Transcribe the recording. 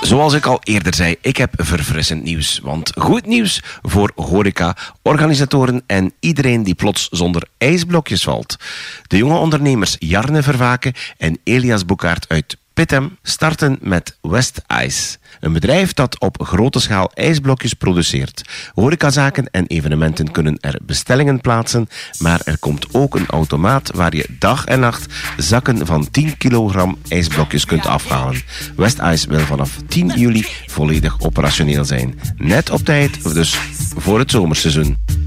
Zoals ik al eerder zei, ik heb verfrissend nieuws. Want goed nieuws voor horeca, organisatoren en iedereen die plots zonder ijsblokjes valt. De jonge ondernemers Jarne Vervaken en Elias Boekaert uit Pittem starten met West Ice. Een bedrijf dat op grote schaal ijsblokjes produceert. Horecazaken en evenementen kunnen er bestellingen plaatsen, maar er komt ook een automaat waar je dag en nacht zakken van 10 kilogram ijsblokjes kunt afhalen. West Ice wil vanaf 10 juli volledig operationeel zijn. Net op tijd, dus voor het zomerseizoen.